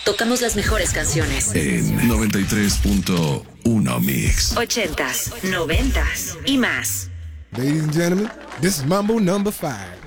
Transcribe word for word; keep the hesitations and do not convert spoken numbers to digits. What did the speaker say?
Tocamos las mejores canciones. En noventa y tres punto uno Mix. Ochentas, noventas y más. Ladies and gentlemen, this is Mambo number five.